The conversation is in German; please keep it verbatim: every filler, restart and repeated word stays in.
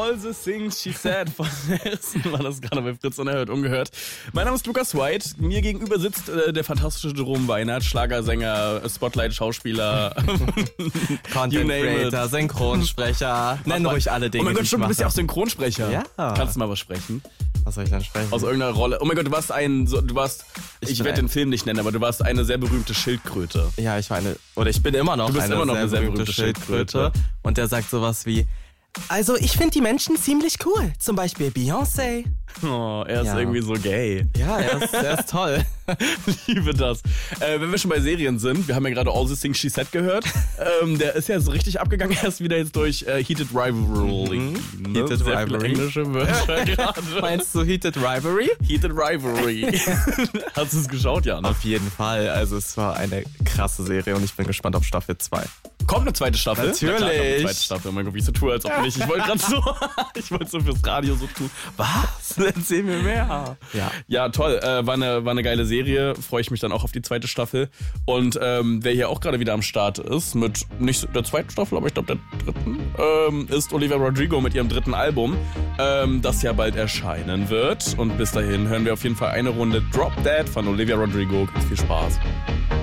All the Things She Said von Harrison war das gerade bei Fritz Unerhört ungehört. Mein Name ist Lukas White. Mir gegenüber sitzt äh, der fantastische Jerome Weinert, Schlagersänger, Spotlight-Schauspieler, Content Creator, Synchronsprecher. Nenn ruhig alle Dinge. Oh mein Gott, die stimmt, du ich bist ja auch mache. Synchronsprecher. Ja. Kannst du mal was sprechen? Was soll ich denn sprechen? Aus irgendeiner Rolle. Oh mein Gott, du warst ein, so, du warst, ich, Ich ich werde bin den Film nicht nennen, aber du warst eine sehr berühmte Schildkröte. Ja, ich war eine, oder ich bin immer noch, Du bist eine, immer noch sehr eine sehr berühmte berühmte Schildkröte. Schildkröte. Und der sagt sowas wie, also ich finde die Menschen ziemlich cool. Zum Beispiel Beyoncé. Oh, er ist Ja. irgendwie so gay. Ja, er ist, er ist toll. Liebe das. Äh, wenn wir schon bei Serien sind, wir haben ja gerade All the Things She Said gehört. ähm, der ist ja so richtig abgegangen, erst wieder jetzt durch äh, Heated Rivalry. Mhm. Ne? Heated Sehr viele Rivalry. englische Wörter gerade. Meinst du Heated Rivalry? Heated Rivalry. Hast du es geschaut, Jan? Auf jeden Fall. Also es war eine krasse Serie und ich bin gespannt auf Staffel zwei. Kommt eine zweite Staffel? Natürlich. Na klar, kommt eine zweite Staffel. Oh mein Gott, wie ich so tue, als ob nicht. Ich wollte gerade so, ich wollte so fürs Radio so tun. Was? Erzähl mir mehr. Ja. Ja, toll. Äh, war, eine, war eine geile Serie. Freue ich mich dann auch auf die zweite Staffel. Und ähm, wer hier auch gerade wieder am Start ist, mit nicht der zweiten Staffel, aber ich glaube der dritten, ähm, ist Olivia Rodrigo mit ihrem dritten Album, ähm, das ja bald erscheinen wird. Und bis dahin hören wir auf jeden Fall eine Runde Drop Dead von Olivia Rodrigo. Ganz viel Spaß.